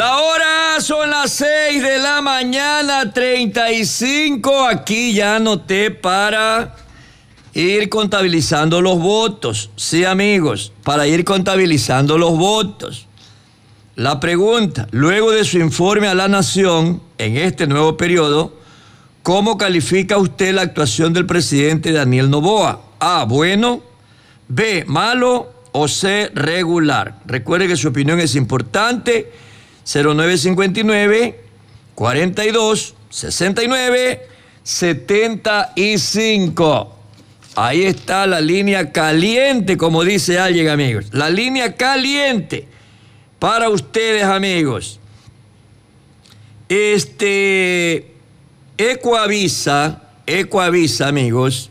La hora son las 6 de la mañana, 35. Aquí ya anoté para ir contabilizando los votos. Sí, amigos, para ir contabilizando los votos. La pregunta, luego de su informe a la Nación en este nuevo periodo, ¿cómo califica usted la actuación del presidente Daniel Noboa? A, bueno, B, malo o C, regular. Recuerde que su opinión es importante. 0959 42 69 75. Ahí está la línea caliente, como dice alguien, amigos. La línea caliente para ustedes, amigos. Ecoavisa, amigos,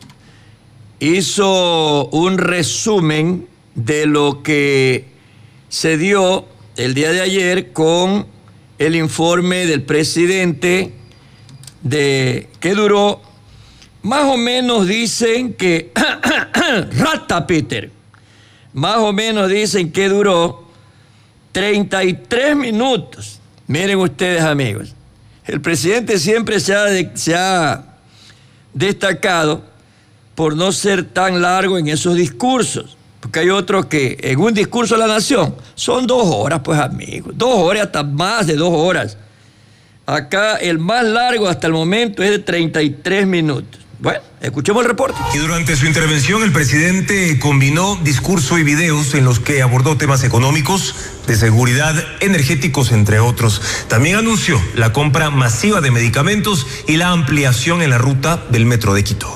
hizo un resumen de lo que se dio el día de ayer con el informe del presidente que duró, más o menos dicen que, rata Peter, más o menos dicen que duró 33 minutos. Miren ustedes, amigos, el presidente siempre se ha destacado por no ser tan largo en esos discursos. Porque hay otros que en un discurso a la nación son 2 horas, pues, amigos. 2 horas, hasta más de 2 horas. Acá el más largo hasta el momento es de 33 minutos. Bueno, escuchemos el reporte. Y durante su intervención el presidente combinó discurso y videos en los que abordó temas económicos, de seguridad, energéticos, entre otros. También anunció la compra masiva de medicamentos y la ampliación en la ruta del metro de Quito.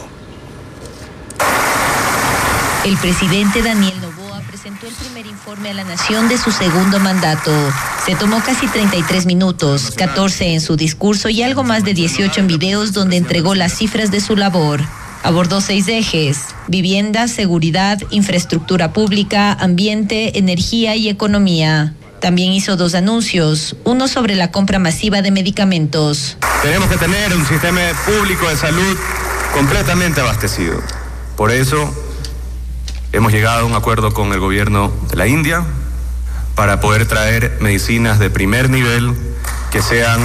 El presidente Daniel Noboa presentó el primer informe a la Nación de su segundo mandato. Se tomó casi 33 minutos, 14 en su discurso y algo más de 18 en videos donde entregó las cifras de su labor. Abordó 6 ejes: vivienda, seguridad, infraestructura pública, ambiente, energía y economía. También hizo 2 anuncios, uno sobre la compra masiva de medicamentos. Tenemos que tener un sistema público de salud completamente abastecido. Por eso hemos llegado a un acuerdo con el gobierno de la India para poder traer medicinas de primer nivel que sean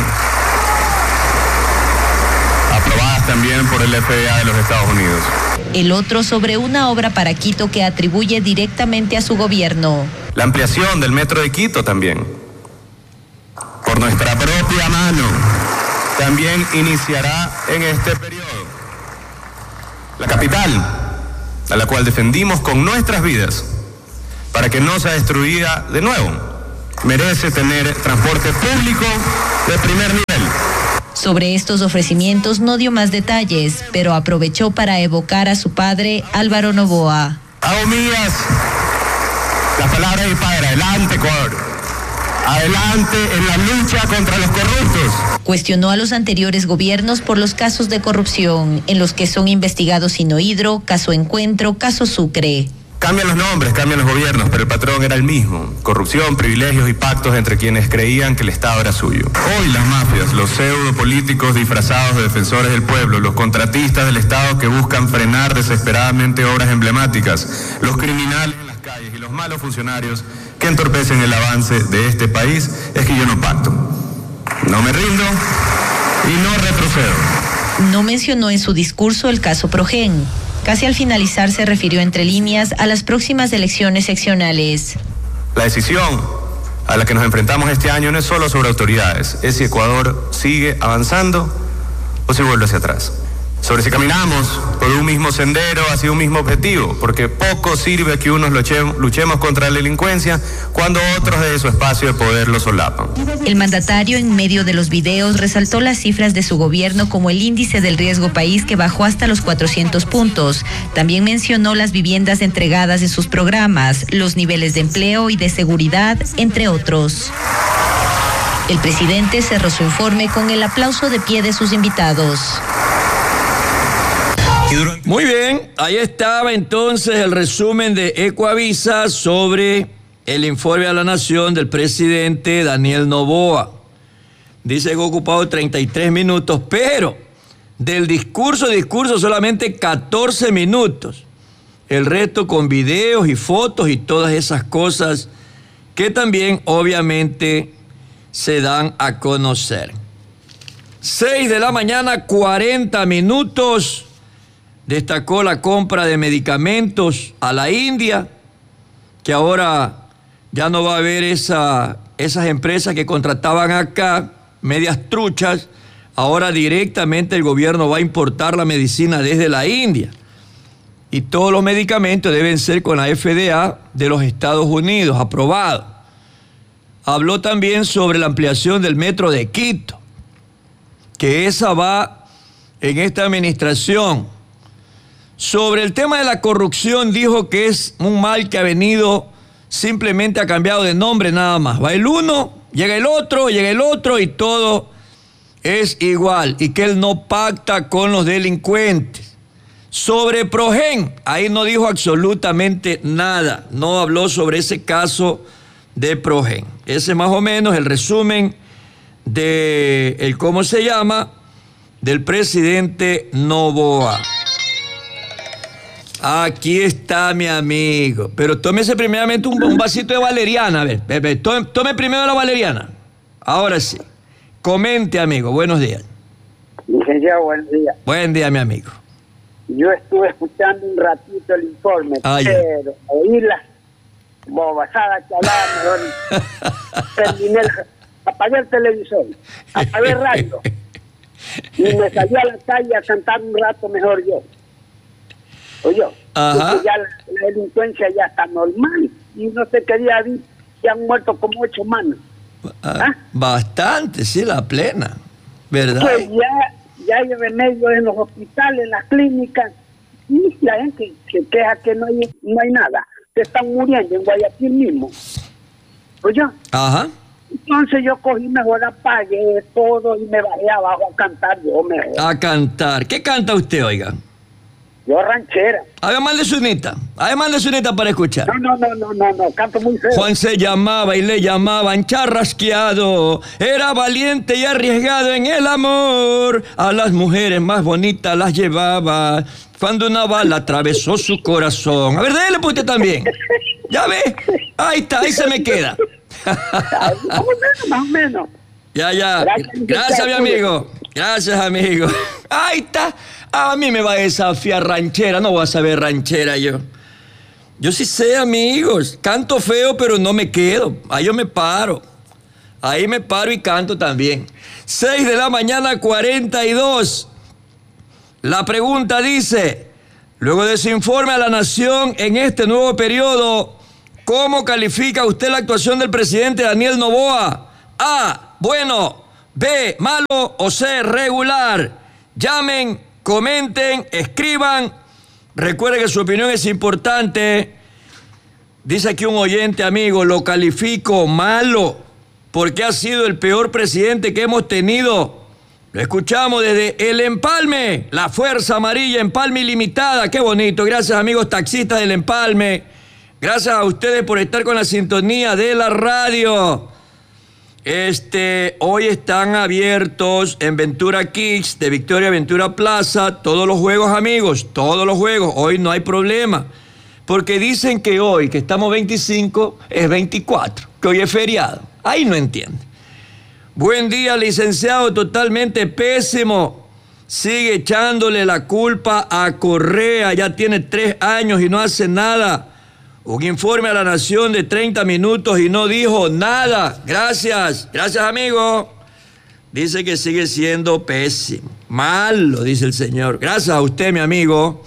aprobadas también por el FDA de los Estados Unidos. El otro sobre una obra para Quito que atribuye directamente a su gobierno. La ampliación del metro de Quito también, por nuestra propia mano, también iniciará en este periodo. La capital, a la cual defendimos con nuestras vidas para que no sea destruida de nuevo, merece tener transporte público de primer nivel. Sobre estos ofrecimientos no dio más detalles, pero aprovechó para evocar a su padre, Álvaro Noboa. Hago mías las palabras de mi padre: adelante, Ecuador, adelante en la lucha contra los corruptos. Cuestionó a los anteriores gobiernos por los casos de corrupción en los que son investigados Hidrohidro, caso Encuentro, caso Sucre. Cambian los nombres, cambian los gobiernos, pero el patrón era el mismo: corrupción, privilegios y pactos entre quienes creían que el Estado era suyo. Hoy las mafias, los pseudopolíticos disfrazados de defensores del pueblo, los contratistas del Estado que buscan frenar desesperadamente obras emblemáticas, los criminales en las calles y los malos funcionarios que entorpecen el avance de este país, es que yo no pacto. No me rindo y no retrocedo. No mencionó en su discurso el caso Progen. Casi al finalizar se refirió entre líneas a las próximas elecciones seccionales. La decisión a la que nos enfrentamos este año no es solo sobre autoridades, es si Ecuador sigue avanzando o si vuelve hacia atrás. Sobre si caminamos por un mismo sendero hacia un mismo objetivo, porque poco sirve que unos luchemos contra la delincuencia cuando otros de su espacio de poder lo solapan. El mandatario, en medio de los videos, resaltó las cifras de su gobierno, como el índice del riesgo país, que bajó hasta los 400 puntos. También mencionó las viviendas entregadas en sus programas, los niveles de empleo y de seguridad, entre otros. El presidente cerró su informe con el aplauso de pie de sus invitados. Muy bien, ahí estaba entonces el resumen de Ecoavisa sobre el informe a la Nación del presidente Daniel Noboa. Dice que ha ocupado 33 minutos, pero del discurso solamente 14 minutos. El resto con videos y fotos y todas esas cosas que también obviamente se dan a conocer. 6 de la mañana, 40 minutos. Destacó la compra de medicamentos a la India, que ahora ya no va a haber esas empresas que contrataban acá, medias truchas. Ahora directamente el gobierno va a importar la medicina desde la India. Y todos los medicamentos deben ser con la FDA de los Estados Unidos, aprobado. Habló también sobre la ampliación del metro de Quito, que esa va en esta administración. Sobre el tema de la corrupción, dijo que es un mal que ha venido, simplemente ha cambiado de nombre nada más. Va el uno, llega el otro y todo es igual. Y que él no pacta con los delincuentes. Sobre Progen, ahí no dijo absolutamente nada. No habló sobre ese caso de Progen. Ese es más o menos el resumen de el cómo se llama del presidente Noboa. Aquí está mi amigo. Pero tómese primeramente un vasito de valeriana. A ver, tome primero la valeriana. Ahora sí. Comente, amigo. Buenos días. Licenciado, buen día. Buen día, mi amigo. Yo estuve escuchando un ratito el informe, pero oír las bobasadas que hablaban, mejor apagué el televisor, apagué el radio y me salí a la calle a cantar un rato mejor yo. Oye, ya la delincuencia ya está normal y no sé qué día vi que han muerto como 8 manos. Bastante, sí, la plena, ¿verdad? Pues ya hay remedios en los hospitales, en las clínicas, y la gente se queja que no hay nada. Se están muriendo en Guayaquil mismo. Oye, entonces yo cogí mejor, apagué todo y me bajé abajo a cantar yo mejor. A cantar. ¿Qué canta usted, oiga? Yo ranchera. Además de su unita para escuchar. No, canto muy feo. Juan se llamaba y le llamaban charrasqueado. Era valiente y arriesgado en el amor. A las mujeres más bonitas las llevaba cuando una bala atravesó su corazón. A ver, dele pues usted también. ¿Ya ve? Ahí está, ahí se me queda. Más o menos. Ya. Gracias, mi amigo. Gracias, amigo. Ahí está. A mí me va a desafiar ranchera. No voy a saber ranchera yo. Yo sí sé, amigos. Canto feo, pero no me quedo. Ahí yo me paro. Ahí me paro y canto también. 6 de la mañana, 42. La pregunta dice, luego de su informe a la Nación en este nuevo periodo, ¿cómo califica usted la actuación del presidente Daniel Noboa? A, bueno. B, malo. O C, regular. Llamen, comenten, escriban. Recuerde que su opinión es importante. Dice aquí un oyente, amigo, lo califico malo porque ha sido el peor presidente que hemos tenido. Lo escuchamos desde El Empalme, la Fuerza Amarilla, Empalme Ilimitada. Qué bonito. Gracias, amigos taxistas del Empalme. Gracias a ustedes por estar con la sintonía de la radio. Hoy están abiertos en Ventura Kicks de Victoria Ventura Plaza todos los juegos, amigos, todos los juegos. Hoy no hay problema, porque dicen que hoy, que estamos 25, es 24, que hoy es feriado. Ahí no entiende. Buen día, licenciado, totalmente pésimo. Sigue echándole la culpa a Correa, ya tiene 3 años y no hace nada. Un informe a la Nación de 30 minutos y no dijo nada. Gracias, amigo. Dice que sigue siendo pésimo. Malo, dice el señor. Gracias a usted, mi amigo.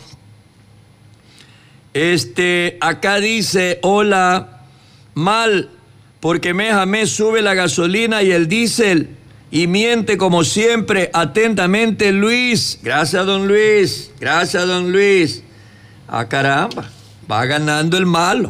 Acá dice, hola, mal, porque mes a mes sube la gasolina y el diésel y miente como siempre. Atentamente, Luis. Gracias, don Luis. Ah, caramba. Va ganando el malo.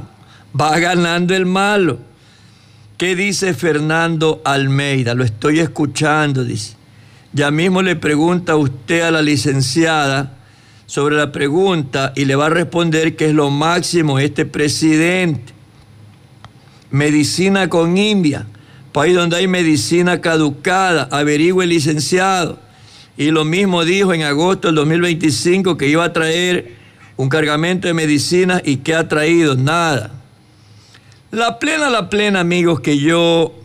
¿Qué dice Fernando Almeida? Lo estoy escuchando, dice. Ya mismo le pregunta usted a la licenciada sobre la pregunta y le va a responder que es lo máximo este presidente. Medicina con India, país donde hay medicina caducada, averigüe, licenciado. Y lo mismo dijo en agosto del 2025 que iba a traer un cargamento de medicinas y ¿qué ha traído? Nada. La plena, amigos, que yo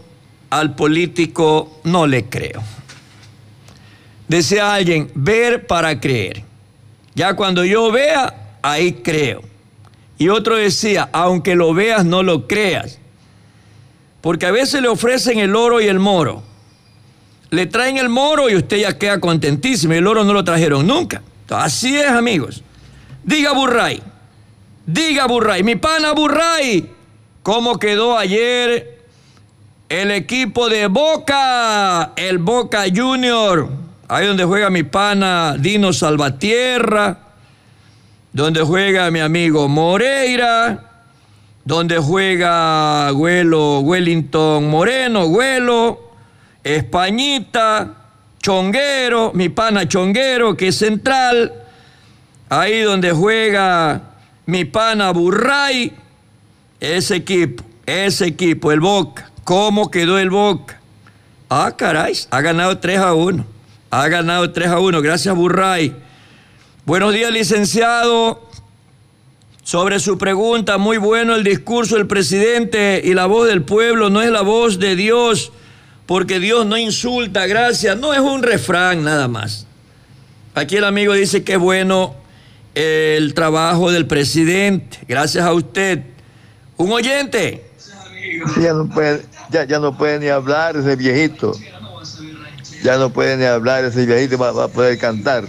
al político no le creo. Decía alguien, ver para creer. Ya cuando yo vea, ahí creo. Y otro decía, aunque lo veas, no lo creas. Porque a veces le ofrecen el oro y el moro. Le traen el moro y usted ya queda contentísimo. El oro no lo trajeron nunca. Así es, amigos. Diga Burray. Diga Burray. Mi pana Burray. ¿Cómo quedó ayer el equipo de Boca? El Boca Junior. Ahí donde juega mi pana Dino Salvatierra. Donde juega mi amigo Moreira. Donde juega Wellington Moreno, Güelo. Españita, Chonguero, mi pana Chonguero, que es central. Ahí donde juega mi pana Burray. Ese equipo, el Boca. ¿Cómo quedó el Boca? Ah, caray, ha ganado 3-1. Ha ganado 3-1, gracias Burray. Buenos días, licenciado. Sobre su pregunta, muy bueno el discurso del presidente y la voz del pueblo no es la voz de Dios, porque Dios no insulta, gracias. No es un refrán nada más. Aquí el amigo dice que es bueno el trabajo del presidente. Gracias a usted. Un oyente. Sí, ya no puede ni hablar ese viejito. Ya no puede ni hablar ese viejito, va a poder cantar.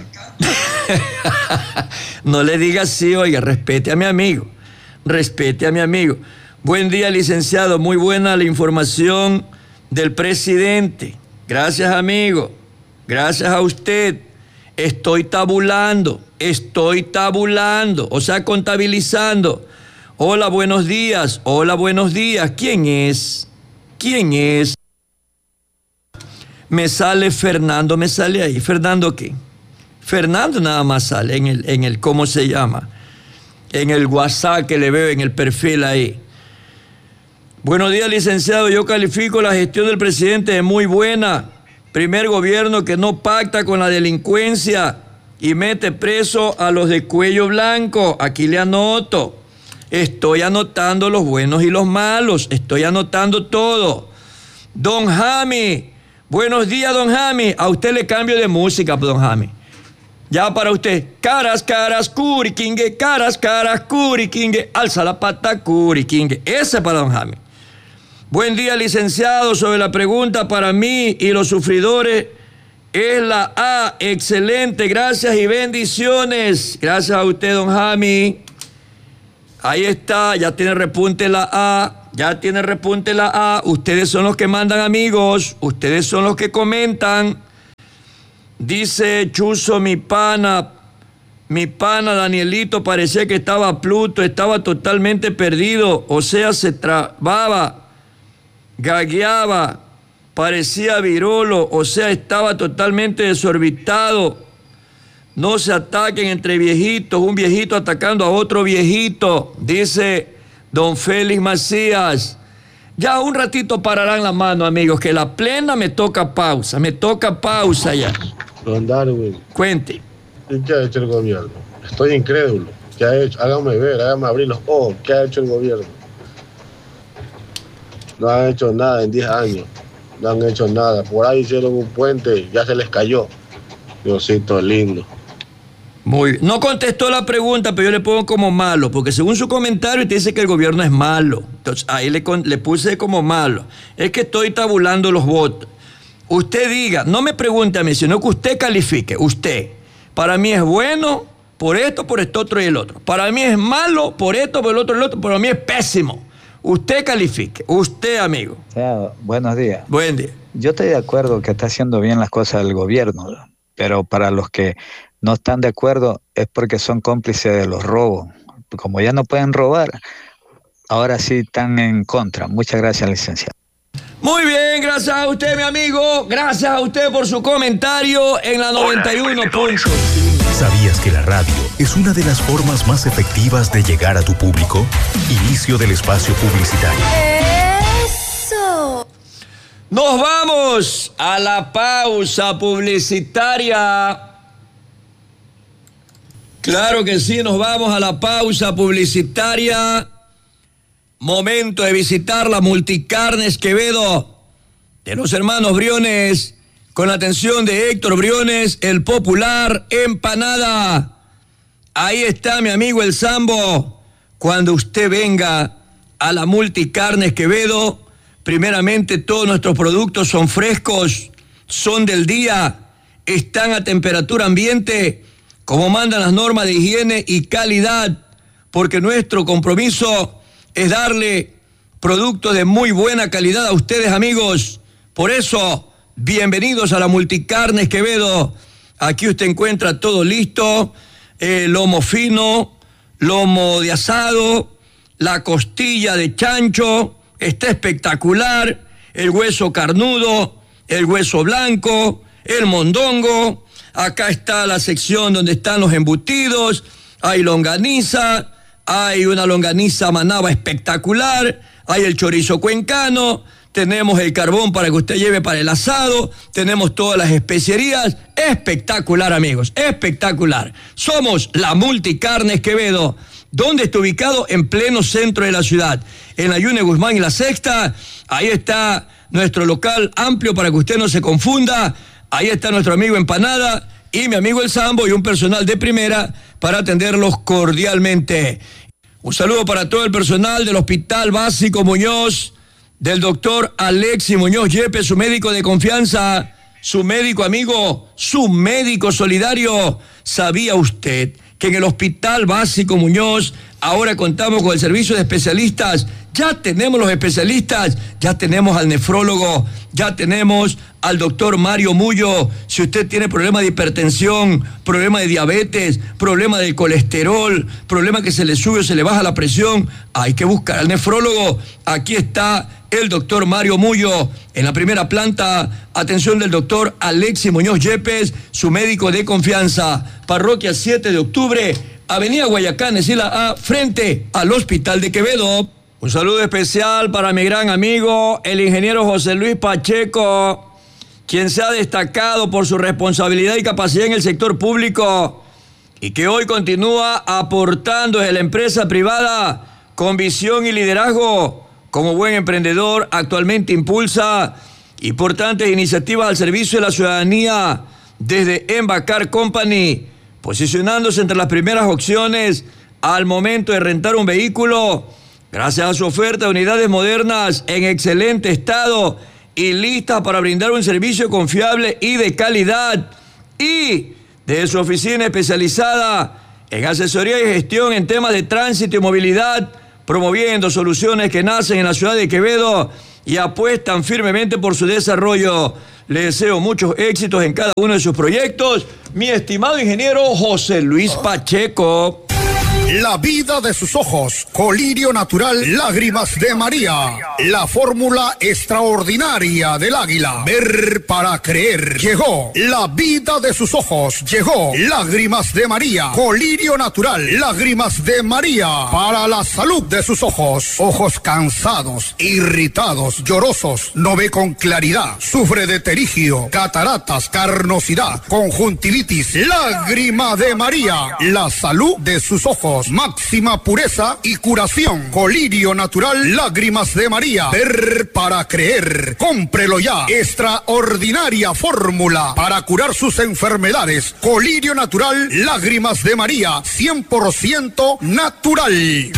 No le diga así, oiga, respete a mi amigo. Respete a mi amigo. Buen día, licenciado. Muy buena la información del presidente. Gracias, amigo. Gracias a usted. Estoy tabulando, o sea, contabilizando. Hola, buenos días. Hola, buenos días. ¿Quién es? Me sale Fernando, me sale ahí. ¿Fernando qué? Fernando nada más sale en el ¿cómo se llama? En el WhatsApp que le veo en el perfil ahí. Buenos días, licenciado. Yo califico la gestión del presidente de muy buena. Primer gobierno que no pacta con la delincuencia y mete preso a los de cuello blanco. Aquí le anoto. Estoy anotando los buenos y los malos. Estoy anotando todo. Don Jami. Buenos días, don Jami. A usted le cambio de música, don Jami. Ya para usted. Caras, curiquingue. Caras, curiquingue. Alza la pata, curiquingue. Ese para don Jami. Buen día, licenciado. Sobre la pregunta para mí y los sufridores es la A. Excelente. Gracias y bendiciones. Gracias a usted, don Jami. Ahí está. Ya tiene repunte la A. Ustedes son los que mandan, amigos. Ustedes son los que comentan. Dice Chuzo, mi pana Danielito, parecía que estaba Pluto, estaba totalmente perdido. O sea, se trababa, gagueaba, parecía virolo. O sea, estaba totalmente desorbitado. No se ataquen entre viejitos, un viejito atacando a otro viejito, dice don Félix Macías. Ya un ratito pararán la mano, amigos, que la plena me toca pausa ya. Don Darwin. Cuente. ¿Y qué ha hecho el gobierno? Estoy incrédulo. ¿Qué ha hecho? Hágame ver, hágame abrir los ojos. ¿Qué ha hecho el gobierno? No han hecho nada en 10 años. No han hecho nada. Por ahí hicieron un puente, ya se les cayó. Diosito lindo. Muy bien. No contestó la pregunta, pero yo le pongo como malo, porque según su comentario usted dice que el gobierno es malo. Entonces ahí le puse como malo. Es que estoy tabulando los votos. Usted diga, no me pregunte a mí, sino que usted califique. Usted, para mí es bueno por esto, otro y el otro. Para mí es malo por esto, por el otro. Para mí es pésimo. Usted califique. Usted, amigo. Buenos días. Buen día. Yo estoy de acuerdo que está haciendo bien las cosas el gobierno, pero para los que no están de acuerdo es porque son cómplices de los robos. Como ya no pueden robar, ahora sí están en contra. Muchas gracias, licenciado. Muy bien, gracias a usted, mi amigo. Gracias a usted por su comentario en la 91 puntos. ¿Sabías que la radio es una de las formas más efectivas de llegar a tu público? Inicio del espacio publicitario. ¡Eso! Nos vamos a la pausa publicitaria. Claro que sí, nos vamos a la pausa publicitaria. Momento de visitar la Multicarnes Quevedo. de los hermanos Briones, con la atención de Héctor Briones, el popular Empanada. Ahí está mi amigo el Sambo. Cuando usted venga a la Multicarnes Quevedo, primeramente todos nuestros productos son frescos, son del día, están a temperatura ambiente, como mandan las normas de higiene y calidad, porque nuestro compromiso es darle productos de muy buena calidad a ustedes, amigos. Por eso, bienvenidos a la Multicarnes Quevedo. Aquí usted encuentra todo listo, lomo fino, lomo de asado, la costilla de chancho, está espectacular, el hueso carnudo, el hueso blanco, el mondongo. Acá está la sección donde están los embutidos, hay longaniza, hay una longaniza manaba espectacular, hay el chorizo cuencano, tenemos el carbón para que usted lleve para el asado, tenemos todas las especierías. Espectacular, amigos, espectacular. Somos la Multicarnes Quevedo. ¿Dónde está ubicado? En pleno centro de la ciudad, en la Yune Guzmán y la Sexta. Ahí está nuestro local amplio para que usted no se confunda. Ahí está nuestro amigo Empanada y mi amigo el Sambo y un personal de primera para atenderlos cordialmente. Un saludo para todo el personal del Hospital Básico Muñoz, del doctor Alexis Muñoz Yepes, su médico de confianza, su médico amigo, su médico solidario. ¿Sabía usted que en el Hospital Básico Muñoz ahora contamos con el servicio de especialistas? Ya tenemos los especialistas, ya tenemos al nefrólogo, ya tenemos al doctor Mario Mullo. Si usted tiene problema de hipertensión, problema de diabetes, problema de colesterol, problema que se le sube o se le baja la presión, hay que buscar al nefrólogo. Aquí está el doctor Mario Mullo en la primera planta. Atención del doctor Alexis Muñoz Yepes, su médico de confianza. Parroquia 7 de octubre, Avenida Guayacán, Esila A, frente al Hospital de Quevedo. Un saludo especial para mi gran amigo, el ingeniero José Luis Pacheco, quien se ha destacado por su responsabilidad y capacidad en el sector público y que hoy continúa aportando desde la empresa privada con visión y liderazgo. Como buen emprendedor, actualmente impulsa importantes iniciativas al servicio de la ciudadanía desde Embacar Company, posicionándose entre las primeras opciones al momento de rentar un vehículo, gracias a su oferta de unidades modernas en excelente estado y listas para brindar un servicio confiable y de calidad. Y desde su oficina especializada en asesoría y gestión en temas de tránsito y movilidad, promoviendo soluciones que nacen en la ciudad de Quevedo y apuestan firmemente por su desarrollo. Le deseo muchos éxitos en cada uno de sus proyectos, mi estimado ingeniero José Luis Pacheco. La vida de sus ojos, colirio natural, lágrimas de María. La fórmula extraordinaria del águila. Ver para creer. Llegó la vida de sus ojos. Llegó lágrimas de María. Colirio natural, lágrimas de María. Para la salud de sus ojos. Ojos cansados, irritados, llorosos, no ve con claridad. Sufre de terigio, cataratas, carnosidad, conjuntivitis. Lágrima de María. La salud de sus ojos. Máxima pureza y curación. Colirio natural, lágrimas de María. Ver para creer. Cómprelo ya. Extraordinaria fórmula para curar sus enfermedades. Colirio natural, lágrimas de María. 100% natural.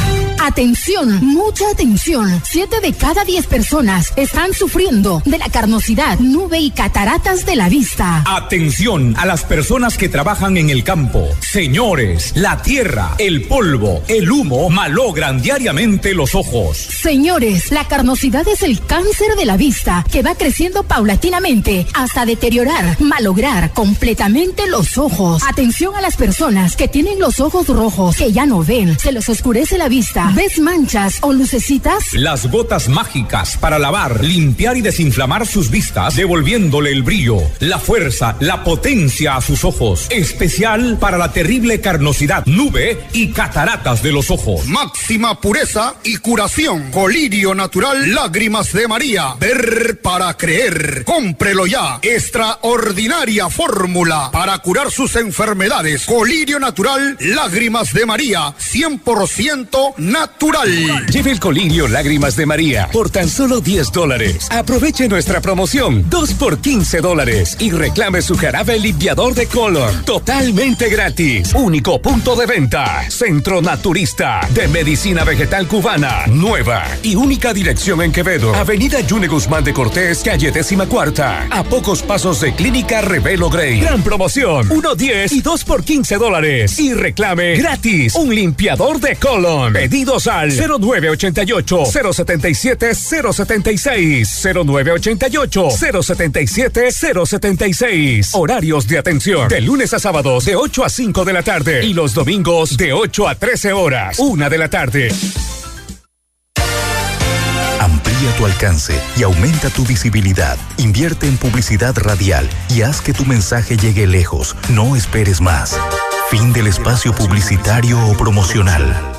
Atención, mucha atención. 7 de cada 10 personas están sufriendo de la carnosidad, nube y cataratas de la vista. Atención a las personas que trabajan en el campo. Señores, la tierra, el polvo, el humo malogran diariamente los ojos. Señores, la carnosidad es el cáncer de la vista que va creciendo paulatinamente hasta deteriorar, malograr completamente los ojos. Atención a las personas que tienen los ojos rojos, que ya no ven, se les oscurece la vista. ¿Ves manchas o lucecitas? Las gotas mágicas para lavar, limpiar y desinflamar sus vistas, devolviéndole el brillo, la fuerza, la potencia a sus ojos. Especial para la terrible carnosidad, nube y cataratas de los ojos. Máxima pureza y curación. Colirio natural, lágrimas de María. Ver para creer. Cómprelo ya. Extraordinaria fórmula para curar sus enfermedades. Colirio natural, lágrimas de María. 100% natural. natural. Lleve el colirio Lágrimas de María por tan solo $10. Aproveche nuestra promoción 2 por $15 y reclame su jarabe limpiador de colon totalmente gratis. Único punto de venta, Centro Naturista de Medicina Vegetal Cubana, nueva y única dirección en Quevedo, Avenida Yune Guzmán de Cortés, calle 14ª, a pocos pasos de Clínica Revelo Grey. Gran promoción, 1.10 y 2 por $15 y reclame gratis un limpiador de colon. Pedidos al 0988-077-076, 0988-077-076. Horarios de atención de lunes a sábados de 8 a 5 de la tarde y los domingos de 8 a 13 horas, 1 de la tarde. Amplía tu alcance y aumenta tu visibilidad. Invierte en publicidad radial y haz que tu mensaje llegue lejos. No esperes más. Fin del espacio publicitario o promocional.